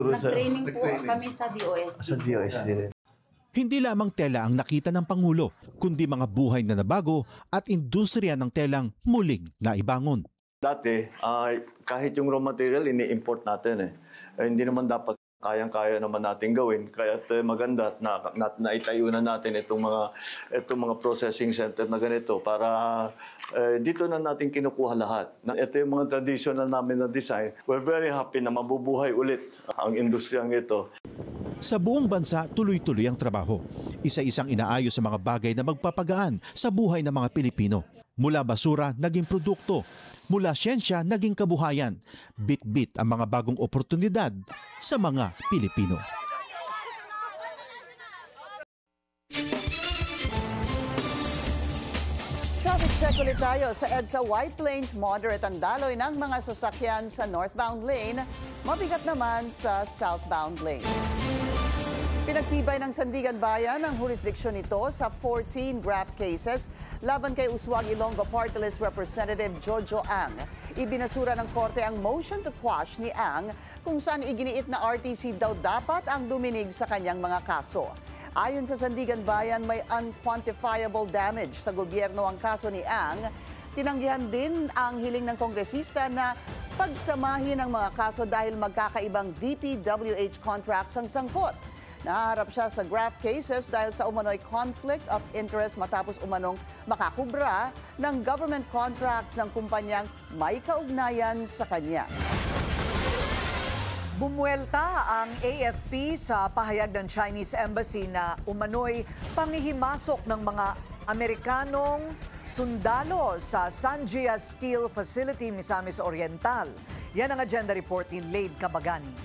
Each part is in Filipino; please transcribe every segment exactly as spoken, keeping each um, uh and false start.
Nag-training po kami sa D O S T. Sa D O S T rin. Hindi lamang tela ang nakita ng Pangulo, kundi mga buhay na nabago at industriya ng telang muling naibangon. Dati, uh, kahit yung raw material, ini-import natin eh. eh hindi naman dapat kayang-kaya naman natin gawin. Kaya uh, maganda na, na naitayo na natin itong mga, itong mga processing center na ganito para uh, dito na natin kinukuha lahat. Ito yung mga traditional namin na design. We're very happy na mabubuhay ulit ang industriyang ito. Sa buong bansa, tuloy-tuloy ang trabaho. Isa-isang inaayos sa mga bagay na magpapagaan sa buhay ng mga Pilipino. Mula basura, naging produkto. Mula siyensya, naging kabuhayan. Bit-bit ang mga bagong oportunidad sa mga Pilipino. Traffic check ulit tayo sa EDSA White Plains. Moderate ang daloy ng mga sasakyan sa northbound lane. Mabigat naman sa southbound lane. Pinagtibay ng Sandigan Bayan ang jurisdiksyon nito sa fourteen graft cases laban kay Uswag Ilonggo Party List Representative Jojo Ang. Ibinasura ng korte ang motion to quash ni Ang kung saan iginiit na R T C daw dapat ang duminig sa kanyang mga kaso. Ayon sa Sandigan Bayan, may unquantifiable damage sa gobyerno ang kaso ni Ang. Tinanggihan din ang hiling ng kongresista na pagsamahin ang mga kaso dahil magkakaibang D P W H contracts ang sangkot. Naharap siya sa graft cases dahil sa umano'y conflict of interest matapos umanong makakubra ng government contracts ng kumpanyang may kaugnayan sa kanya. Bumuelta ang A F P sa pahayag ng Chinese Embassy na umano'y panghihimasok ng mga Amerikanong sundalo sa Sanjia Steel Facility, Misamis Oriental. Yan ang agenda report ni Lade Cabagani.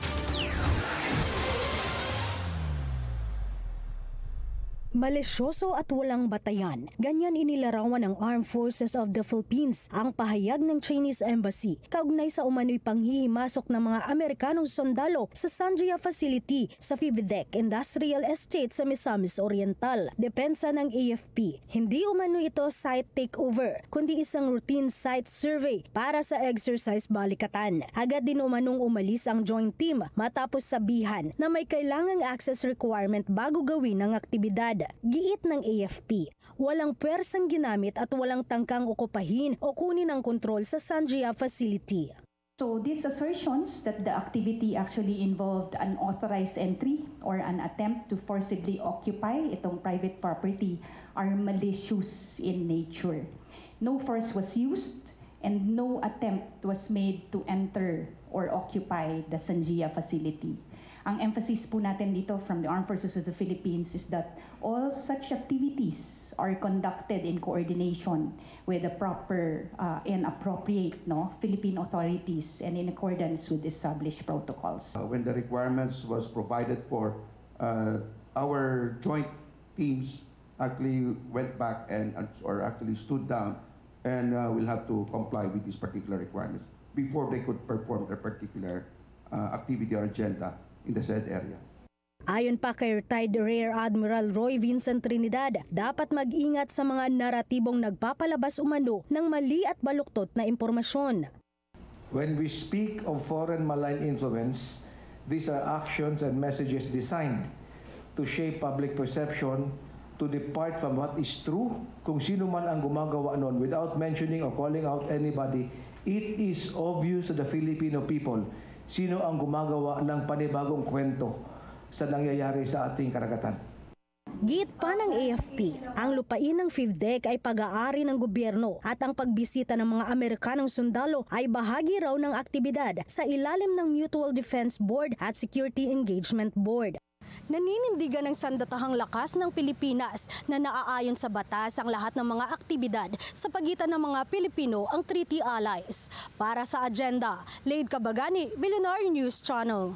Malisyoso at walang batayan. Ganyan inilarawan ng Armed Forces of the Philippines ang pahayag ng Chinese Embassy kaugnay sa umano'y panghihimasok ng mga Amerikanong sundalo sa Sanjia Facility sa Fividec Industrial Estate sa Misamis Oriental. Depensa ng A F P, hindi umano ito site takeover, kundi isang routine site survey para sa exercise balikatan. Agad din umanong umalis ang joint team matapos sabihan na may kailangang access requirement bago gawin ang aktibidad. Giit ng A F P, walang pwersang ginamit at walang tangkang okupahin o kunin ang kontrol sa Sanjia Facility. So these assertions that the activity actually involved an authorized entry or an attempt to forcibly occupy itong private property are malicious in nature. No force was used and no attempt was made to enter or occupy the Sanjia facility. Ang emphasis po natin dito from the Armed Forces of the Philippines is that all such activities are conducted in coordination with the proper uh, and appropriate no, Philippine authorities and in accordance with established protocols. Uh, when the requirements was provided for, uh, our joint teams actually went back and or actually stood down and uh, will have to comply with these particular requirements before they could perform their particular uh, activity or agenda in the said area. Ayon pa kay retired Rear Admiral Roy Vincent Trinidad, dapat mag-ingat sa mga naratibong nagpapalabas umano ng mali at baluktot na impormasyon. When we speak of foreign malign influence, these are actions and messages designed to shape public perception, to depart from what is true. Kung sino man ang gumagawa nun without mentioning or calling out anybody, it is obvious to the Filipino people sino ang gumagawa ng panibagong kwento sa nangyayari sa ating karagatan. Giit pa ng A F P, ang lupain ng Fividec ay pag-aari ng gobyerno at ang pagbisita ng mga Amerikanong sundalo ay bahagi raw ng aktibidad sa ilalim ng Mutual Defense Board at Security Engagement Board. Naninindigan ng sandatahang lakas ng Pilipinas na naaayon sa batas ang lahat ng mga aktibidad sa pagitan ng mga Pilipino ang treaty allies. Para sa agenda, Lade Cabagani, Billionaire News Channel.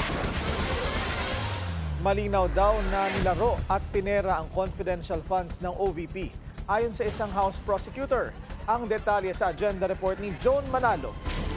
Malinaw daw na nilaro at pinera ang confidential funds ng O V P. Ayon sa isang House prosecutor, ang detalye sa agenda report ni John Manalo.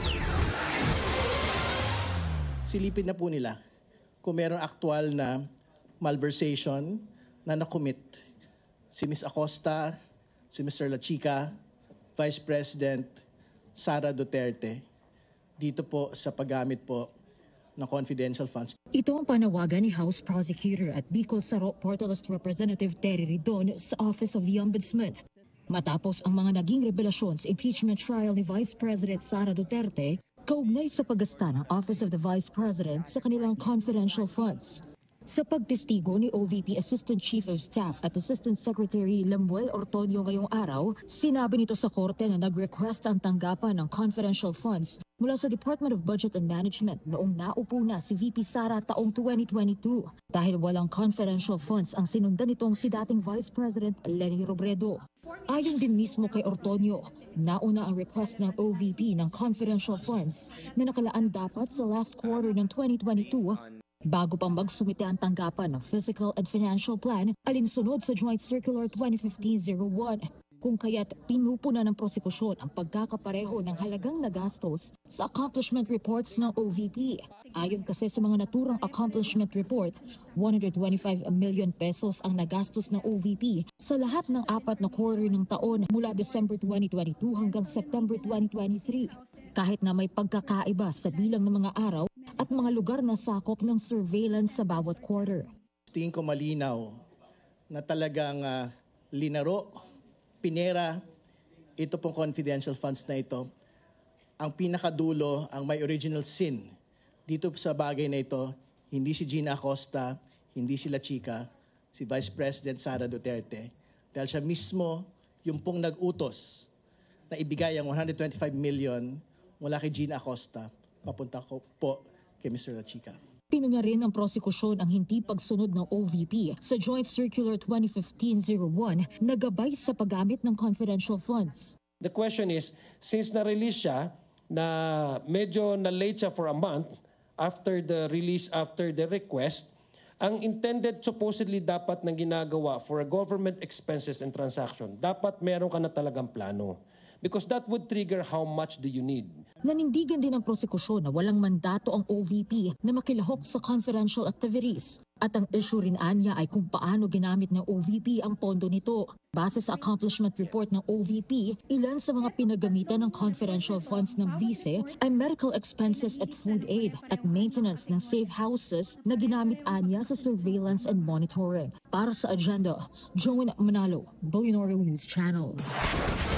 Silipin na po nila kung mayroong aktual na malversation na nakumit si Miz Acosta, si Mister La Chica, Vice President Sara Duterte dito po sa paggamit po ng confidential funds. Ito ang panawagan ni House Prosecutor at Bicol Saro Portales Representative Terry Ridon sa Office of the Ombudsman. Matapos ang mga naging revelasyon sa impeachment trial ni Vice President Sara Duterte, kaugnay sa paggasta ng Office of the Vice President sa kanilang confidential funds. Sa pagtestigo ni O V P Assistant Chief of Staff at Assistant Secretary Lemuel Ortonio ngayong araw, sinabi nito sa korte na nag-request ang tanggapan ng confidential funds mula sa Department of Budget and Management noong naupo na si V P Sara taong twenty twenty-two. Dahil walang confidential funds ang sinundan nitong si dating Vice President Leni Robredo. Ayon din mismo kay Ortonio, nauna ang request ng O V P ng confidential funds na nakalaan dapat sa last quarter ng twenty twenty-two bago pang magsumite ang tanggapan ng Physical and Financial Plan alinsunod sa Joint Circular twenty fifteen oh one. Kung kaya't pinupuna ng prosekusyon ang pagkakapareho ng halagang nagastos sa accomplishment reports ng O V P. Ayon kasi sa mga naturang accomplishment report, one hundred twenty-five million pesos ang nagastos ng O V P sa lahat ng apat na quarter ng taon mula December twenty twenty-two hanggang September twenty twenty-three. Kahit na may pagkakaiba sa bilang ng mga araw at mga lugar na sakop ng surveillance sa bawat quarter. Tingin ko malinaw na talagang uh, linaro, pinera, ito pong confidential funds na ito. Ang pinakadulo, ang may original sin dito sa bagay na ito, hindi si Gina Acosta, hindi si La Chica, si Vice President Sara Duterte. Dahil siya mismo yung pong nag-utos na ibigay ang one hundred twenty-five million mula kay Gina Acosta, papunta ko po kay Mister La Chica. Pinunya rin ng prosekusyon ang hindi pagsunod ng O V P sa Joint Circular twenty fifteen oh one na gabay sa paggamit ng confidential funds. The question is, since na-release siya, na medyo na-late siya for a month after the release, after the request, ang intended supposedly dapat na ginagawa for a government expenses and transaction, dapat meron ka na talagang plano. Because that would trigger how much do you need. Nanindigan din ang prosekusyon na walang mandato ang O V P na makilahok sa confidential activities. At ang issue rin anya ay kung paano ginamit ng O V P ang pondo nito. Base sa accomplishment report ng O V P, ilan sa mga pinagamitan ng confidential funds ng B I S E ay medical expenses at food aid at maintenance ng safe houses na ginamit anya sa surveillance and monitoring. Para sa agenda, Joan Manalo, Billionaire News Channel.